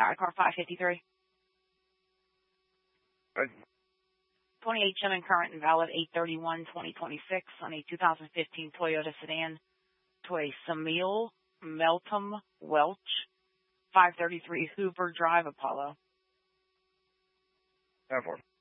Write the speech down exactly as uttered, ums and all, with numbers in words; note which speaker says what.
Speaker 1: Alright, car five fifty-three.
Speaker 2: Right.
Speaker 1: twenty-eight showing current and valid eight thirty-one twenty twenty-six on a two thousand fifteen Toyota sedan to a Samil Melton Welch, five thirty-three Hoover Drive, Apollo.
Speaker 2: ten four.